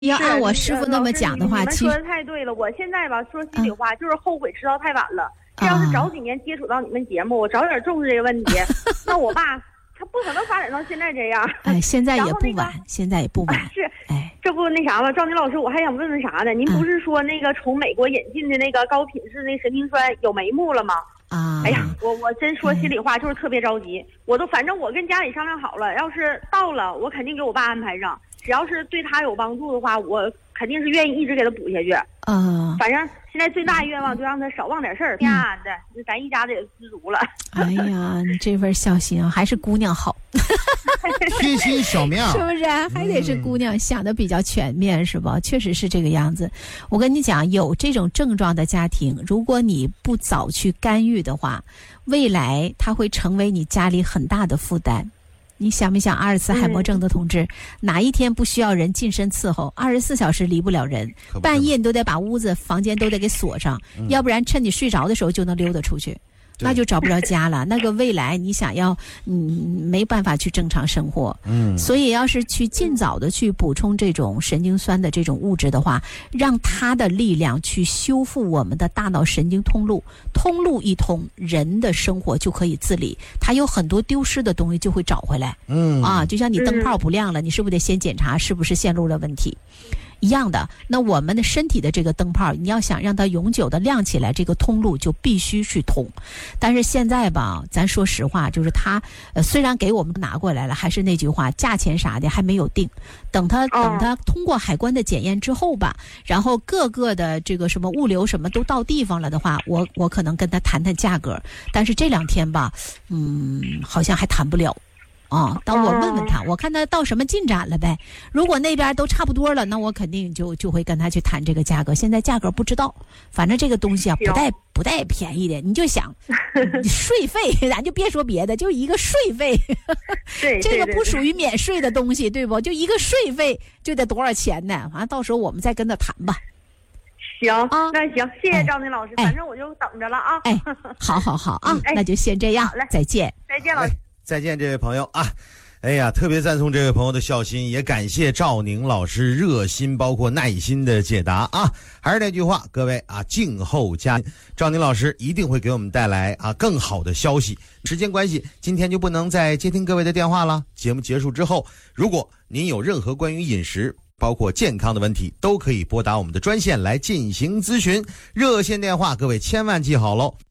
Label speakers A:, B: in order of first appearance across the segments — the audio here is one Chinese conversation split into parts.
A: 要按我师傅那么讲的话，
B: 你们说的太对了。我现在吧，说心里话，就是后悔知道太晚了。这要是早几年接触到你们节目，我早点重视这个问题，那我爸他不可能发展到现在这样。
A: 现在也不晚，现在也不晚。
B: 是，这不那啥吗？赵宁老师，我还想问问啥呢？您不是说那个从美国引进的那个高品质那神经酸有眉目了吗？哎呀，我真说心里话，就是特别着急。反正我跟家里商量好了，要是到了，我肯定给我爸安排上。只要是对他有帮助的话，我肯定是愿意一直给他补下去。反正现在最大的愿望就让他少忘点事儿，这样的，咱一家子也知足了。
A: 哎呀，你这份孝心啊，还是姑娘好。
C: 贴心小棉袄，
A: 是不是？还得是姑娘想的比较全面，是吧？确实是这个样子。我跟你讲，有这种症状的家庭，如果你不早去干预的话，未来它会成为你家里很大的负担。你想没想阿尔茨海默症的同志，哪一天不需要人近身伺候？24小时离不了人，半夜你都得把屋子、房间都得给锁上，要不然趁你睡着的时候就能溜达出去。那就找不着家了。那个未来你想要没办法去正常生活。所以要是去尽早的去补充这种神经酸的这种物质的话，让它的力量去修复我们的大脑神经通路，通路一通，人的生活就可以自理，它有很多丢失的东西就会找回来。就像你灯泡不亮了，你是不是得先检查是不是线路的问题一样的。那我们的身体的这个灯泡，你要想让它永久的亮起来，这个通路就必须去通。但是现在吧，咱说实话，就是它虽然给我们拿过来了，还是那句话，价钱啥的还没有定。等它通过海关的检验之后吧，然后各个的这个什么物流什么都到地方了的话，我可能跟他谈谈价格。但是这2天吧，好像还谈不了。当我问问他，我看他到什么进展了呗。如果那边都差不多了，那我肯定就会跟他去谈这个价格。现在价格不知道，反正这个东西啊不带便宜的。你就想税费，咱就别说别的，就一个税费，这个不属于免税的东西，对不？就一个税费就得多少钱呢？完了到时候我们再跟他谈吧。
B: 行那行，谢谢赵宁老师，反正我就等着了啊。
A: 好啊，那就先这样，再见，
B: 老师。
C: 再见，这位朋友啊！哎呀，特别赞颂这位朋友的孝心，也感谢赵宁老师热心包括耐心的解答啊！还是那句话，各位啊，静候佳音，赵宁老师一定会给我们带来更好的消息。时间关系，今天就不能再接听各位的电话了。节目结束之后，如果您有任何关于饮食包括健康的问题，都可以拨打我们的专线来进行咨询。热线电话各位千万记好喽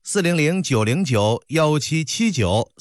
C: ，400-909-1779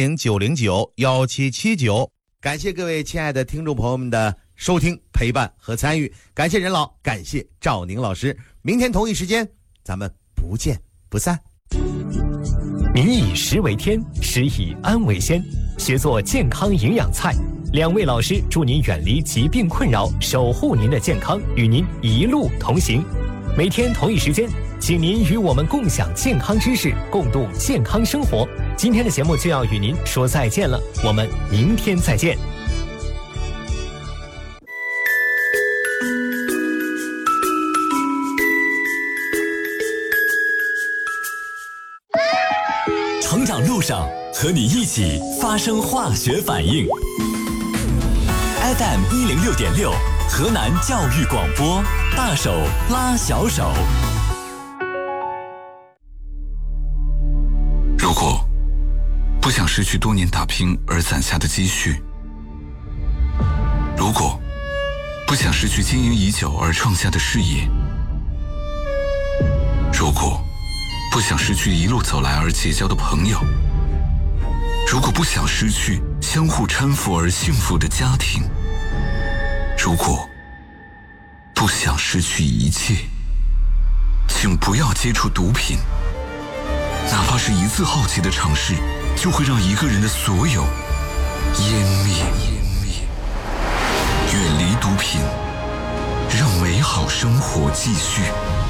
C: 400-909-1779。感谢各位亲爱的听众朋友们的收听、陪伴和参与，感谢任老，感谢赵宁老师。明天同一时间咱们不见不散。
D: 民以食为天，食以安为先，学做健康营养菜。2位老师祝您远离疾病困扰，守护您的健康，与您一路同行。每天同一时间，请您与我们共享健康知识，共度健康生活。今天的节目就要与您说再见了，我们明天再见。
E: 成长路上和你一起发生化学反应。FM 106.6，河南教育广播，大手拉小手。
F: 如果不想失去多年打拼而攒下的积蓄，如果不想失去经营已久而创下的事业，如果不想失去一路走来而结交的朋友，如果不想失去相互搀扶而幸福的家庭，如果不想失去一切，请不要接触毒品。哪怕是一次好奇的尝试，就会让一个人的所有湮灭。远离毒品，让美好生活继续。